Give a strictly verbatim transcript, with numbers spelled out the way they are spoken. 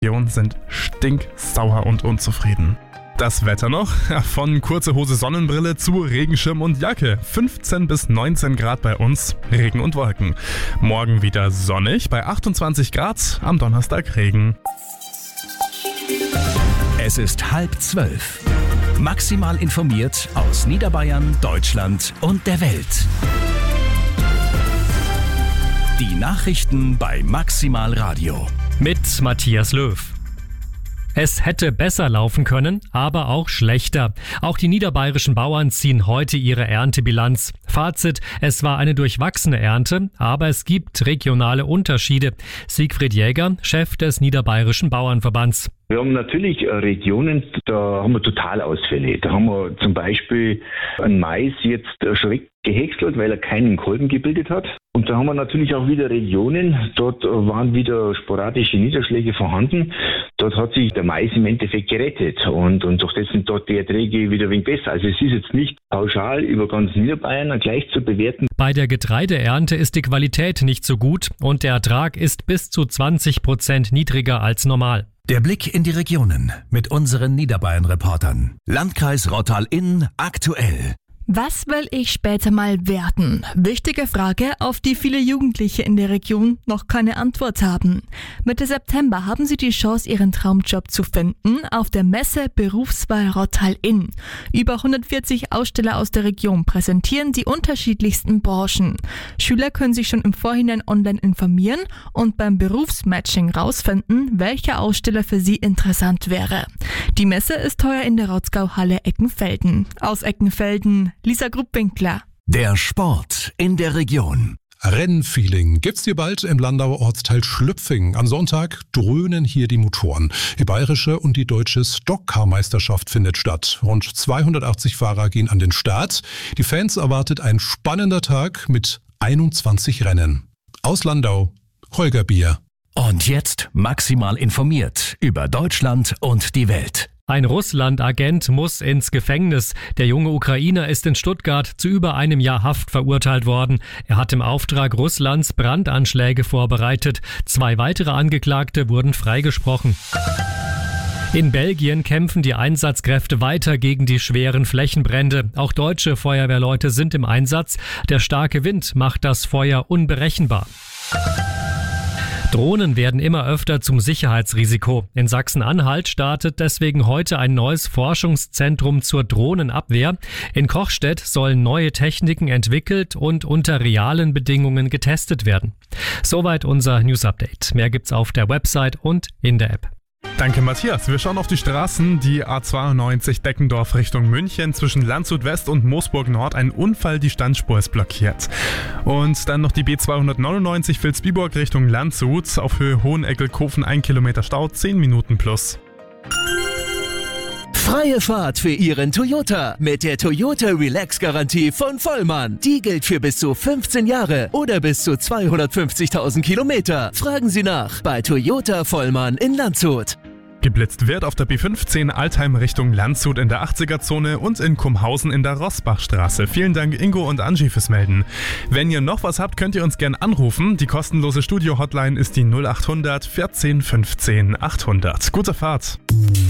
Region sind stinksauer und unzufrieden. Das Wetter noch, von kurze Hose, Sonnenbrille zu Regenschirm und Jacke. fünfzehn bis neunzehn Grad bei uns, Regen und Wolken. Morgen wieder sonnig, bei achtundzwanzig Grad, am Donnerstag Regen. Es ist halb zwölf. Maximal informiert aus Niederbayern, Deutschland und der Welt. Die Nachrichten bei Maximal Radio. Mit Matthias Löw. Es hätte besser laufen können, aber auch schlechter. Auch die niederbayerischen Bauern ziehen heute ihre Erntebilanz. Fazit: Es war eine durchwachsene Ernte, aber es gibt regionale Unterschiede. Siegfried Jäger, Chef des Niederbayerischen Bauernverbands. Wir haben natürlich Regionen, da haben wir Totalausfälle. Da haben wir zum Beispiel einen Mais jetzt schon weggehäckselt, weil er keinen Kolben gebildet hat. Und da haben wir natürlich auch wieder Regionen, dort waren wieder sporadische Niederschläge vorhanden. Dort hat sich der Mais im Endeffekt gerettet und, und durch das sind dort die Erträge wieder ein wenig besser. Also es ist jetzt nicht pauschal über ganz Niederbayern gleich zu bewerten. Bei der Getreideernte ist die Qualität nicht so gut und der Ertrag ist bis zu zwanzig Prozent niedriger als normal. Der Blick in die Regionen mit unseren Niederbayern-Reportern. Landkreis Rottal-Inn aktuell. Was will ich später mal werden? Wichtige Frage, auf die viele Jugendliche in der Region noch keine Antwort haben. Mitte September haben sie die Chance, ihren Traumjob zu finden auf der Messe Berufswahl Rottal-Inn. Über hundertvierzig Aussteller aus der Region präsentieren die unterschiedlichsten Branchen. Schüler können sich schon im Vorhinein online informieren und beim Berufsmatching rausfinden, welcher Aussteller für sie interessant wäre. Die Messe ist heuer in der Rotzgau-Halle Eckenfelden. Aus Eckenfelden Lisa Gruppwinkler. Der Sport in der Region. Rennfeeling gibt's hier bald im Landauer Ortsteil Schlüpfing. Am Sonntag dröhnen hier die Motoren. Die bayerische und die deutsche Stockcar-Meisterschaft findet statt. Rund zweihundertachtzig Fahrer gehen an den Start. Die Fans erwartet ein spannender Tag mit einundzwanzig Rennen. Aus Landau, Holger Bier. Und jetzt maximal informiert über Deutschland und die Welt. Ein Russland-Agent muss ins Gefängnis. Der junge Ukrainer ist in Stuttgart zu über einem Jahr Haft verurteilt worden. Er hat im Auftrag Russlands Brandanschläge vorbereitet. Zwei weitere Angeklagte wurden freigesprochen. In Belgien kämpfen die Einsatzkräfte weiter gegen die schweren Flächenbrände. Auch deutsche Feuerwehrleute sind im Einsatz. Der starke Wind macht das Feuer unberechenbar. Drohnen werden immer öfter zum Sicherheitsrisiko. In Sachsen-Anhalt startet deswegen heute ein neues Forschungszentrum zur Drohnenabwehr. In Kochstedt sollen neue Techniken entwickelt und unter realen Bedingungen getestet werden. Soweit unser News-Update. Mehr gibt's auf der Website und in der App. Danke Matthias. Wir schauen auf die Straßen. Die A zweiundneunzig Deckendorf Richtung München. Zwischen Landshut West und Moosburg Nord ein Unfall, die Standspur ist blockiert. Und dann noch die B zweihundertneunundneunzig Vilsbiburg Richtung Landshut. Auf Höhe Hoheneckel-Kofen ein Kilometer Stau, zehn Minuten plus. Freie Fahrt für Ihren Toyota mit der Toyota Relax-Garantie von Vollmann. Die gilt für bis zu fünfzehn Jahre oder bis zu zweihundertfünfzigtausend Kilometer. Fragen Sie nach bei Toyota Vollmann in Landshut. Geblitzt wird auf der B fünfzehn Altheim Richtung Landshut in der achtziger-Zone und in Kumhausen in der Rossbachstraße. Vielen Dank Ingo und Angie fürs Melden. Wenn ihr noch was habt, könnt ihr uns gern anrufen. Die kostenlose Studio-Hotline ist die null achthundert vierzehn fünfzehn achthundert. Gute Fahrt!